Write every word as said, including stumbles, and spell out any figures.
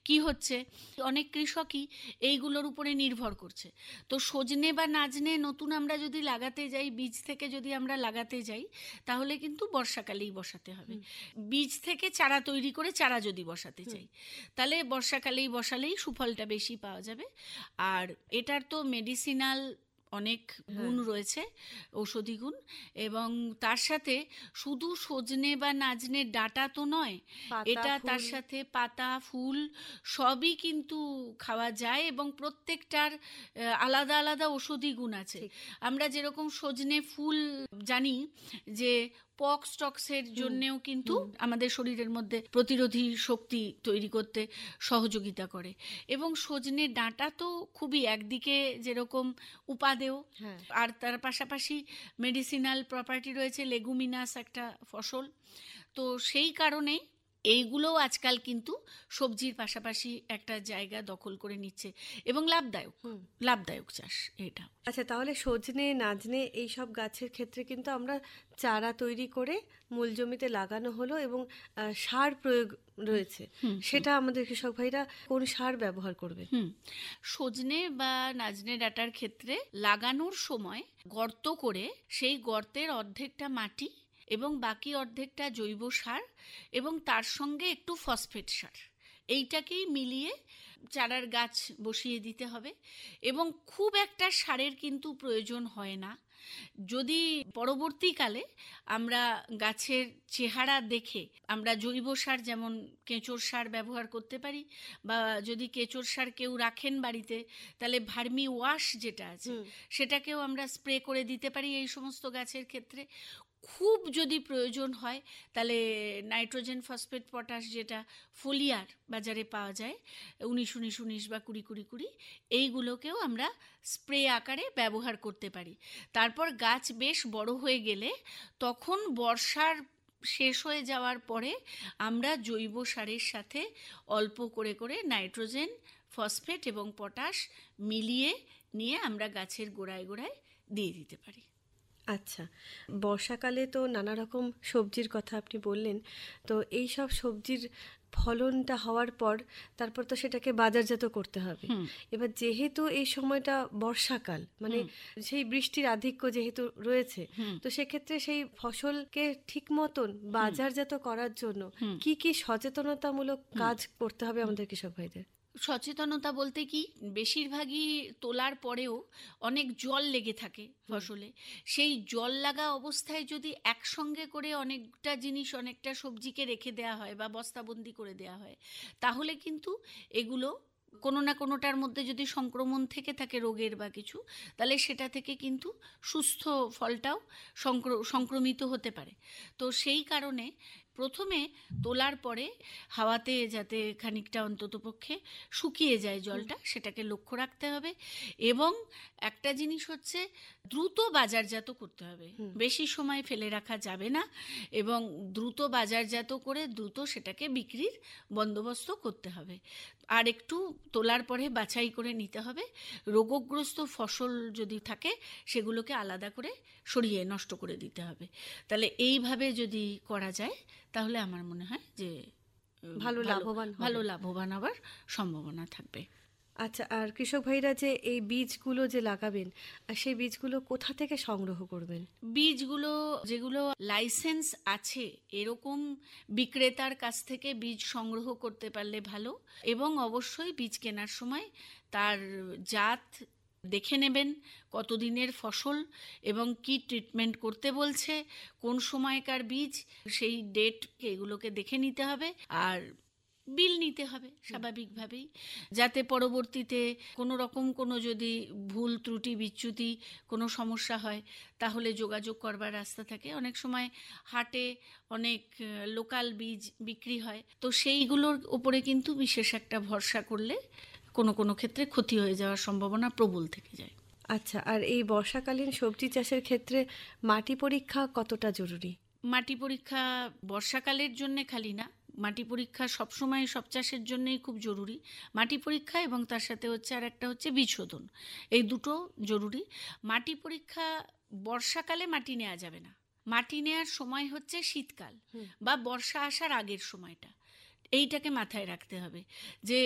কি হচ্ছে, অনেক কৃষকই এইগুলোর উপরে নির্ভর করছে। তো সজনে বা নাজনে নতুন আমরা যদি লাগাতে যাই, বীজ থেকে যদি আমরা লাগাতে যাই, তাহলে কিন্তু বর্ষাকালেই বসাতে হবে। বীজ থেকে চারা তৈরি করে চারা যদি বসাতে চাই, তাহলে বর্ষাকালেই বসালেই সুফলটা বেশি পাওয়া যাবে। আর এটার তো মেডিসিনাল অনেক গুণ রয়েছে, ঔষধি গুণ, এবং তার সাথে শুধু সজনে বা নাজনের ডাঁটা তো নয়, এটা তার সাথে পাতা, ফুল সবই কিন্তু খাওয়া যায়, এবং প্রত্যেকটার আলাদা আলাদা ঔষধি গুণ আছে। আমরা যেরকম সজনে ফুল জানি যে পক্স টক্সের জন্যেও কিন্তু আমাদের শরীরের মধ্যে প্রতিরোধী শক্তি তৈরি করতে সহযোগিতা করে, এবং সজনে ডাঁটা তো খুবই একদিকে যেরকম উপাদেয়, আর তার পাশাপাশি মেডিসিনাল প্রপার্টি রয়েছে, লেগুমিনাস একটা ফসল। তো সেই কারণে এইগুলোও আজকাল কিন্তু সবজির পাশাপাশি একটা জায়গা দখল করে নিচ্ছে, এবং লাভদায়ক লাভদায়ক চাষ এটা। আচ্ছা, তাহলে সজনে নাজনে এইসব গাছের ক্ষেত্রে কিন্তু আমরা চারা তৈরি করে মূল জমিতে লাগানো হলো, এবং সার প্রয়োগ রয়েছে, সেটা আমাদের কৃষক ভাইরা কোন সার ব্যবহার করবে? হুম সজনে বা নাজনে ডাঁটার ক্ষেত্রে লাগানোর সময় গর্ত করে সেই গর্তের অর্ধেকটা মাটি এবং বাকি অর্ধেকটা জৈব সার এবং তার সঙ্গে একটু ফসফেট সার, এইটাকেই মিলিয়ে চারার গাছ বসিয়ে দিতে হবে। এবং খুব একটা সারের কিন্তু প্রয়োজন হয় না। যদি পরবর্তীকালে আমরা গাছের চেহারা দেখে আমরা জৈব সার, যেমন কেঁচোর সার ব্যবহার করতে পারি, বা যদি কেঁচোর সার কেউ রাখেন বাড়িতে, তাহলে ভার্মি ওয়াশ যেটা আছে সেটাকেও আমরা স্প্রে করে দিতে পারি এই সমস্ত গাছের ক্ষেত্রে। খুব যদি প্রয়োজন হয় তাহলে নাইট্রোজেন, ফসফেট, পটাশ, যেটা ফোলিয়ার বাজারে পাওয়া যায়, উনিশ উনিশ উনিশ বা কুড়ি কুড়ি কুড়ি, এইগুলোকেও আমরা স্প্রে আকারে ব্যবহার করতে পারি। তারপর গাছ বেশ বড় হয়ে গেলে, তখন বর্ষার শেষ হয়ে যাওয়ার পরে আমরা জৈব সারের সাথে অল্প করে করে নাইট্রোজেন, ফসফেট এবং পটাশ মিলিয়ে নিয়ে আমরা গাছের গোড়ায় গোড়ায় দিয়ে দিতে পারি। আচ্ছা, বর্ষাকালে তো নানা রকম সবজির কথা আপনি বললেন, তো এই সব সবজির ফলনটা হওয়ার পর তারপর তো সেটাকে বাজারজাত করতে হবে। এবার যেহেতু এই সময়টা বর্ষাকাল, মানে সেই বৃষ্টির আধিক্য যেহেতু রয়েছে, তো সেক্ষেত্রে সেই ফসলকে ঠিক মতন বাজারজাত করার জন্য কি কি সচেতনতামূলক কাজ করতে হবে আমাদের কৃষক ভাইদের? সচেতনতা বলতে কি, বেশিরভাগই তোলার পরেও অনেক জল লেগে থাকে ফসলে। সেই জল লাগা অবস্থায় যদি একসঙ্গে করে অনেকটা জিনিস, অনেকটা সবজিকে রেখে দেওয়া হয় বা বস্তাবন্দি করে দেওয়া হয়, তাহলে কিন্তু এগুলো কোনো না কোনোটার মধ্যে যদি সংক্রমণ থেকে থাকে রোগের বা কিছু, তাহলে সেটা থেকে কিন্তু সুস্থ ফলটাও সংক্রমিত হতে পারে। তো সেই কারণে প্রথমে তোলার পরে হাওয়াতে যাতে খানিকটা অন্ততপক্ষে শুকিয়ে যায় জলটা, সেটাকে লক্ষ্য রাখতে হবে। এবং একটা জিনিস হচ্ছে, দ্রুত বাজারজাত করতে হবে, বেশি সময় ফেলে রাখা যাবে না, এবং দ্রুত বাজারজাত করে দ্রুত সেটাকে বিক্রির বন্দোবস্ত করতে হবে। আর একটু তোলার পরে বাছাই করে নিতে হবে। রোগগ্রস্ত ফসল যদি থাকে সেগুলোকে আলাদা করে সরিয়ে নষ্ট করে দিতে হবে। তাহলে এইভাবে যদি করা যায়, তাহলে আমার মনে হয় যে ভালো লাভবান ভালো লাভবান হওয়ার সম্ভাবনা থাকবে। আচ্ছা, আর কৃষক ভাইরা যে এই বীজগুলো যে লাগাবেন, আর সেই বীজগুলো কোথা থেকে সংগ্রহ করবেন? বীজগুলো যেগুলো লাইসেন্স আছে এরকম বিক্রেতার কাছ থেকে বীজ সংগ্রহ করতে পারলে ভালো, এবং অবশ্যই বীজ কেনার সময় তার জাত দেখে নেবেন, কতদিনের ফসল এবং কি ট্রিটমেন্ট করতে বলছে, কোন সময়কার বীজ, সেই ডেট এগুলোকে দেখে নিতে হবে। আর বিল নিতে হবে স্বাভাবিকভাবেই, যাতে পরবর্তীতে কোনো রকম কোনো যদি ভুল ত্রুটি বিচ্যুতি কোনো সমস্যা হয়, তাহলে যোগাযোগ করবার রাস্তা থাকে। অনেক সময় হাটে অনেক লোকাল বীজ বিক্রি হয়, তো সেইগুলোর উপরে কিন্তু বিশেষ একটা ভরসা করলে কোনো কোনো ক্ষেত্রে ক্ষতি হয়ে যাওয়ার সম্ভাবনা প্রবল থেকে যায়। আচ্ছা, আর এই বর্ষাকালীন সবজি চাষের ক্ষেত্রে মাটি পরীক্ষা কতটা জরুরি? মাটি পরীক্ষা বর্ষাকালের জন্য খালি না, মাটি পরীক্ষা সবসময় সব চাষের জন্যই খুব জরুরি। মাটি পরীক্ষা এবং তার সাথে হচ্ছে আর একটা হচ্ছে বীজ শোধন, এই দুটো জরুরি। মাটি পরীক্ষা বর্ষাকালে মাটি নেওয়া যাবে না, মাটি নেওয়ার সময় হচ্ছে শীতকাল বা বর্ষা আসার আগের সময়টা, এইটাকে মাথায় রাখতে হবে যে